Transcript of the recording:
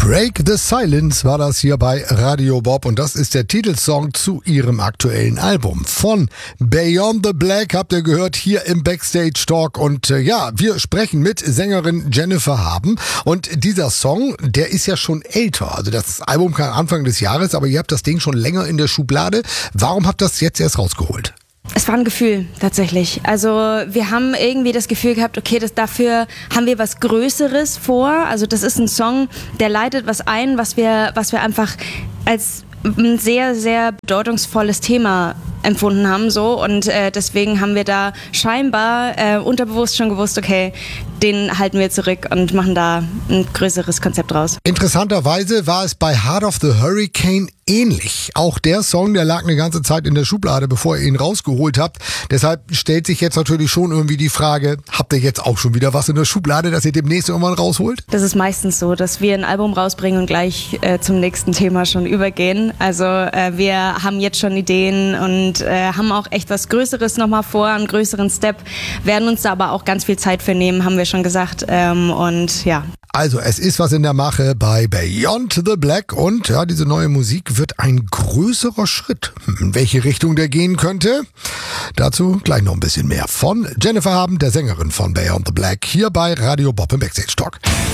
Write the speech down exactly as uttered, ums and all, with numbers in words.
Break the Silence war das hier bei Radio Bob und das ist der Titelsong zu ihrem aktuellen Album. Von Beyond the Black habt ihr gehört hier im Backstage Talk und äh, ja, wir sprechen mit Sängerin Jennifer Haben und dieser Song, der ist ja schon älter. Also das Album kam Anfang des Jahres, aber ihr habt das Ding schon länger in der Schublade. Warum habt ihr das jetzt erst rausgeholt? Es war ein Gefühl, tatsächlich. Also wir haben irgendwie das Gefühl gehabt, okay, das, dafür haben wir was Größeres vor. Also das ist ein Song, der leitet was ein, was wir, was wir einfach als ein sehr, sehr bedeutungsvolles Thema empfunden haben. So. Und äh, deswegen haben wir da scheinbar äh, unterbewusst schon gewusst, okay, den halten wir zurück und machen da ein größeres Konzept draus. Interessanterweise war es bei Heart of the Hurricane ähnlich. Auch der Song, der lag eine ganze Zeit in der Schublade, bevor ihr ihn rausgeholt habt. Deshalb stellt sich jetzt natürlich schon irgendwie die Frage, habt ihr jetzt auch schon wieder was in der Schublade, das ihr demnächst irgendwann rausholt? Das ist meistens so, dass wir ein Album rausbringen und gleich äh, zum nächsten Thema schon übergehen. Also äh, wir haben jetzt schon Ideen und äh, haben auch echt was Größeres nochmal vor, einen größeren Step, werden uns da aber auch ganz viel Zeit für nehmen, haben wir schon gesagt. Ähm, und ja. Also es ist was in der Mache bei Beyond the Black und ja, diese neue Musik wird ein größerer Schritt. In welche Richtung der gehen könnte? Dazu gleich noch ein bisschen mehr von Jennifer Haben, der Sängerin von Beyond the Black, hier bei Radio Bob im Backstage Talk.